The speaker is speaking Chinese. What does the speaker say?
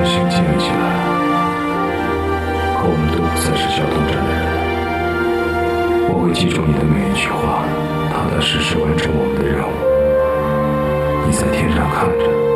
心建立起来了，可我们都不再是交通站的人。我会记住你的每一句话，踏踏实实完成我们的任务。你在天上看着。